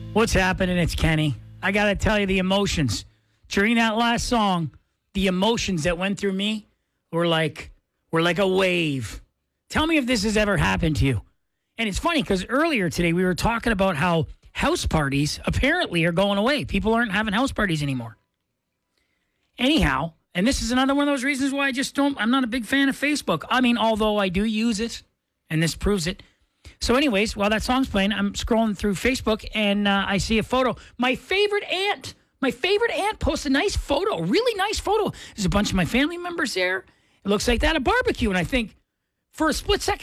What's happening? It's Kenny. I got to tell you, the emotions. During that last song, the emotions that went through me were like a wave. Tell me if this has ever happened to you. And it's funny because earlier today we were talking about how house parties apparently are going away. People aren't having house parties anymore. Anyhow, and this is another one of those reasons why I'm not a big fan of Facebook. I mean, although I do use it, and this proves it. So anyways, while that song's playing, I'm scrolling through Facebook and I see a photo. My favorite aunt posted a nice photo, really nice photo. There's a bunch of my family members there. It looks like they had a barbecue. And I think for a split second,